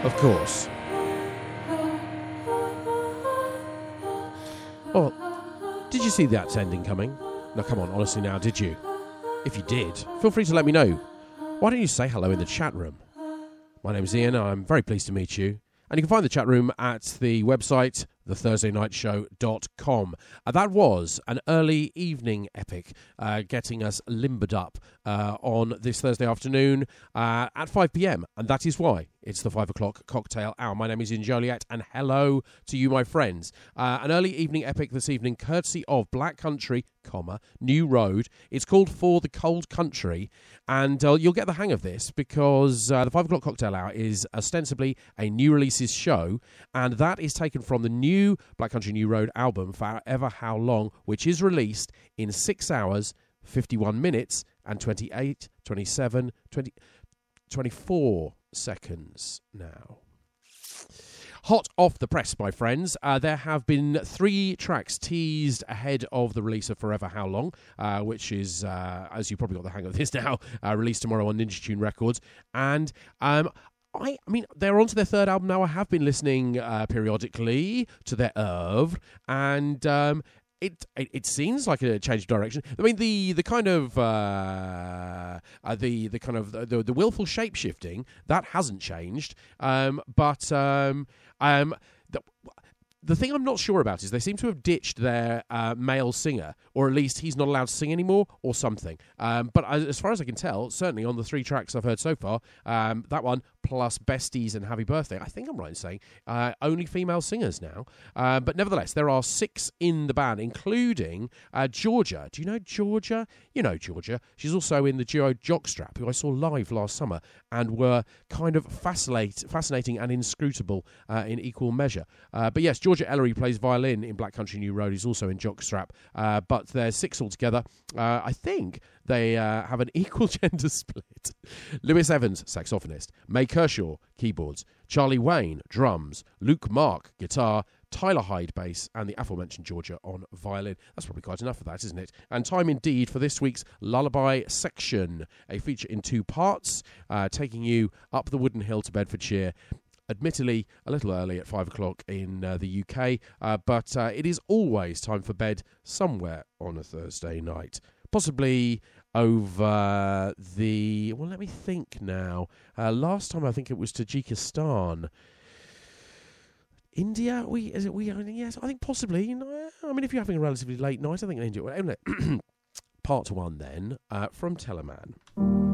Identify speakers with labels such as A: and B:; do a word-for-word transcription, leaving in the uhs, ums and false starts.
A: of course. Well, did you see that ending coming? No, come on, honestly now, did you? If you did, feel free to let me know. Why don't you say hello in the chat room? My name's Ian, I'm very pleased to meet you. And you can find the chat room at the website, the thursday night show dot com. Uh, that was an early evening epic, uh, getting us limbered up uh, on this Thursday afternoon uh, at five p.m. And that is why it's the five o'clock cocktail hour. My name is Ian Joliet, and hello to you, my friends. Uh, an early evening epic this evening, courtesy of Black Country, comma, New Road. It's called For the Cold Country, and uh, you'll get the hang of this because uh, the five o'clock cocktail hour is ostensibly a new releases show, and that is taken from the new Black Country New Road album, Forever How Long, which is released in six hours, fifty-one minutes, and twenty-eight, twenty-seven, twenty, twenty-four seconds now. Hot off the press, my friends. Uh, there have been three tracks teased ahead of the release of Forever How Long, uh, which is, uh, as you probably got the hang of this now, uh, released tomorrow on Ninja Tune Records. And um, I, I mean, they're on to their third album now. I have been listening uh, periodically to their oeuvre, and um, it, it it seems like a change of direction. I mean, the the kind of uh, uh, the the kind of the the willful shape shifting that hasn't changed, um, but um, um, the, The thing I'm not sure about is they seem to have ditched their uh, male singer, or at least he's not allowed to sing anymore, or something. Um, but as far as I can tell, certainly on the three tracks I've heard so far, um, that one plus Besties and Happy Birthday, I think I'm right in saying, uh, only female singers now. Uh, but nevertheless, there are six in the band, including uh, Georgia. Do you know Georgia? You know Georgia. She's also in the duo Jockstrap, who I saw live last summer, and were kind of fascinate, fascinating and inscrutable uh, in equal measure. Uh, but yes, Georgia Ellery plays violin in Black Country New Road. He's also in Jockstrap. Uh, but there's six altogether. Uh, I think they uh, have an equal gender split. Lewis Evans, saxophonist. May Kershaw, keyboards. Charlie Wayne, drums. Luke Mark, guitar. Tyler Hyde, bass, and the aforementioned Georgia on violin. That's probably quite enough of that, isn't it? And time indeed for this week's Lullaby section, a feature in two parts, uh, taking you up the wooden hill to Bedfordshire. Admittedly, a little early at five o'clock in uh, the U K, uh, but uh, it is always time for bed somewhere on a Thursday night. Possibly over the... Well, let me think now. Uh, last time I think it was Tajikistan. India? We is it we? Yes, I think possibly. You know, I mean, if you're having a relatively late night, I think India. Part one then uh, from Telemann.